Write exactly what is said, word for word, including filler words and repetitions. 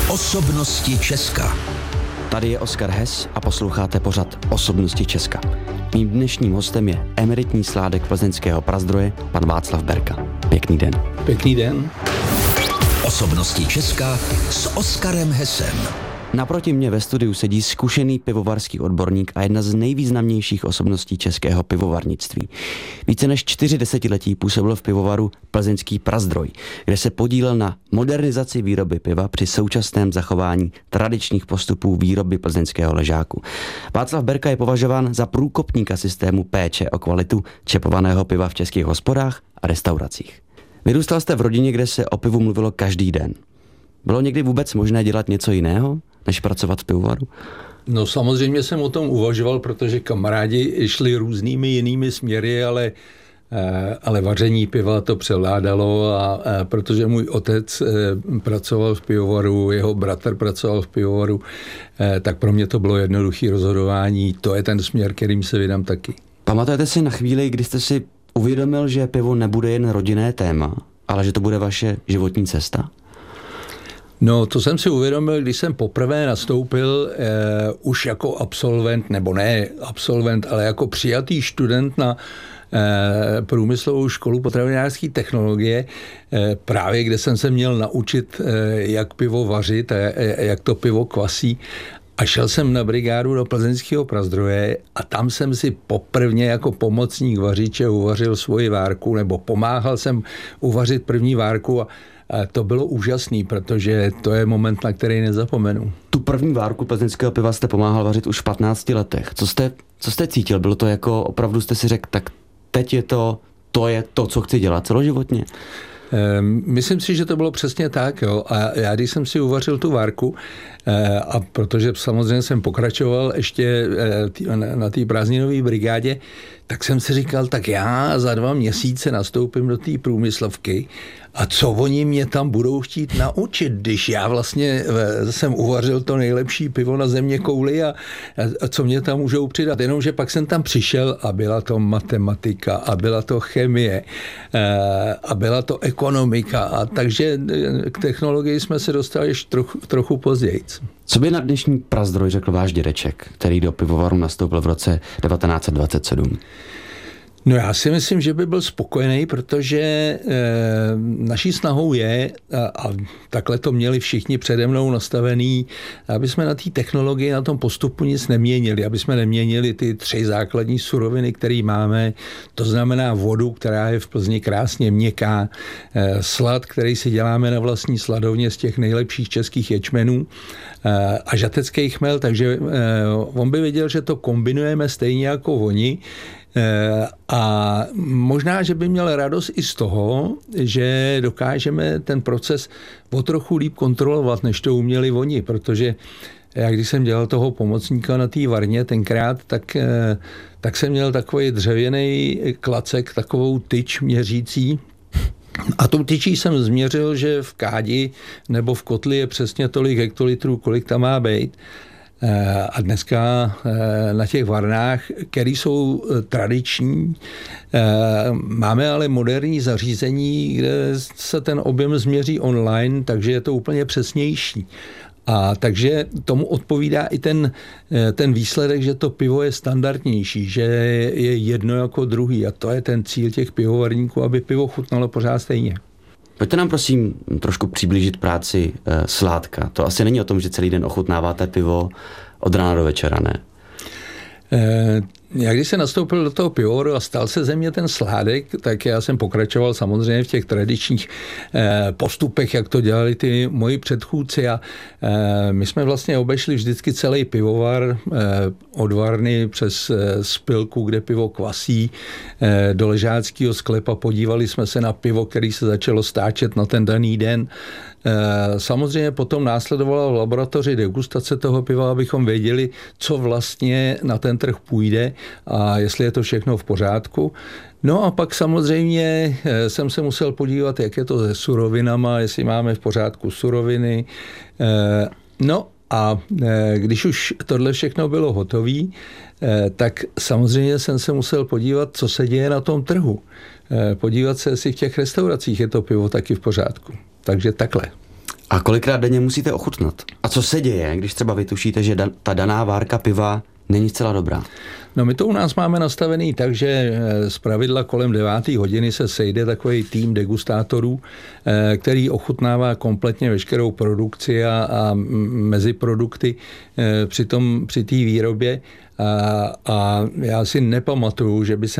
Osobnosti Česka. Tady je Oskar Hess a posloucháte pořad Osobnosti Česka. Mým dnešním hostem je emeritní sládek plzeňského Prazdroje, pan Václav Berka. Pěkný den. Pěkný den. Osobnosti Česka s Oskarem Hessem. Naproti mě ve studiu sedí zkušený pivovarský odborník a jedna z nejvýznamnějších osobností českého pivovarnictví. Více než čtyři desetiletí působil v pivovaru Plzeňský Prazdroj, kde se podílel na modernizaci výroby piva při současném zachování tradičních postupů výroby plzeňského ležáku. Václav Berka je považován za průkopníka systému péče o kvalitu čepovaného piva v českých hospodách a restauracích. Vyrůstal jste v rodině, kde se o pivu mluvilo každý den. Bylo někdy vůbec možné dělat něco jiného, než pracovat v pivovaru? No samozřejmě jsem o tom uvažoval, protože kamarádi šli různými jinými směry, ale, ale vaření piva to převládalo a, a protože můj otec pracoval v pivovaru, jeho bratr pracoval v pivovaru, tak pro mě to bylo jednoduché rozhodování. To je ten směr, kterým se vydám taky. Pamatujete si na chvíli, kdy jste si uvědomil, že pivo nebude jen rodinné téma, ale že to bude vaše životní cesta? No, to jsem si uvědomil, když jsem poprvé nastoupil eh, už jako absolvent, nebo ne absolvent, ale jako přijatý student na eh, průmyslovou školu potravinářské technologie, eh, právě kde jsem se měl naučit, eh, jak pivo vařit a eh, jak to pivo kvasí. A šel jsem na brigádu do Plzeňského Prazdroje a tam jsem si poprvně jako pomocník vařiče uvařil svoji várku, nebo pomáhal jsem uvařit první várku a A to bylo úžasný, protože to je moment, na který nezapomenu. Tu první várku plzeňského piva jste pomáhal vařit už v patnácti letech. Co jste, co jste cítil? Bylo to jako, opravdu jste si řekl, tak teď je to, to je to, co chci dělat celoživotně? Myslím si, že to bylo přesně tak. Jo. A já, když jsem si uvařil tu várku, a protože samozřejmě jsem pokračoval ještě na té prázdninové brigádě, tak jsem si říkal, tak já za dva měsíce nastoupím do té průmyslovky a co oni mě tam budou chtít naučit, když já vlastně jsem uvařil to nejlepší pivo na země kouli a, a co mě tam můžou přidat. Jenomže pak jsem tam přišel a byla to matematika a byla to chemie a byla to ekonomika a takže k technologii jsme se dostali ještě trochu, trochu později. Co by na dnešní Prazdroj řekl váš dědeček, který do pivovaru nastoupil v roce devatenáct set dvacet sedm? No já si myslím, že by byl spokojený, protože e, naší snahou je, a, a takhle to měli všichni přede mnou nastavený, aby jsme na té technologii, na tom postupu nic neměnili, aby jsme neměnili ty tři základní suroviny, které máme, to znamená vodu, která je v Plzni krásně měkká, e, slad, který si děláme na vlastní sladovně z těch nejlepších českých ječmenů e, a žatecký chmel, takže e, on by věděl, že to kombinujeme stejně jako oni. A možná, že by měl radost i z toho, že dokážeme ten proces o trochu líp kontrolovat, než to uměli oni, protože já když jsem dělal toho pomocníka na té varně tenkrát, tak, tak jsem měl takový dřevěný klacek, takovou tyč měřící. A tou tyčí jsem změřil, že v kádi nebo v kotli je přesně tolik hektolitrů, kolik tam má být. A dneska na těch varnách, které jsou tradiční, máme ale moderní zařízení, kde se ten objem změří online, takže je to úplně přesnější. A takže tomu odpovídá i ten, ten výsledek, že to pivo je standardnější, že je jedno jako druhý. A to je ten cíl těch pivovarníků, aby pivo chutnalo pořád stejně. Pojďte nám prosím trošku přiblížit práci e, sládka. To asi není o tom, že celý den ochutnáváte pivo od rána do večera, ne? E, já když jsem nastoupil do toho pivovaru a stal se ze mě ten sládek, tak já jsem pokračoval samozřejmě v těch tradičních e, postupech, jak to dělali ty moji předchůdci a e, my jsme vlastně obešli vždycky celý pivovar e, od varny přes e, spilku, kde pivo kvasí, e, do ležáckého sklepa, podívali jsme se na pivo, který se začalo stáčet na ten daný den. Samozřejmě potom následovala v laboratoři degustace toho piva, abychom věděli, co vlastně na ten trh půjde a jestli je to všechno v pořádku. No a pak samozřejmě jsem se musel podívat, jak je to se surovinama, jestli máme v pořádku suroviny. No a když už tohle všechno bylo hotové, tak samozřejmě jsem se musel podívat, co se děje na tom trhu. Podívat se, jestli v těch restauracích je to pivo taky v pořádku. Takže takhle. A kolikrát denně musíte ochutnat? A co se děje, když třeba vytušíte, že da- ta daná várka piva není zcela dobrá? No my to u nás máme nastavený tak, že zpravidla kolem deváté hodiny se sejde takový tým degustátorů, který ochutnává kompletně veškerou produkci a, a meziprodukty při tom, při té výrobě. A, a já si nepamatuju, že by se